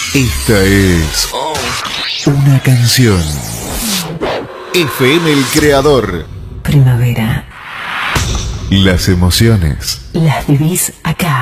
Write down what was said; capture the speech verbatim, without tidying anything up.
Esta es una canción. F M El Creador. Primavera. Las emociones Las vivís acá.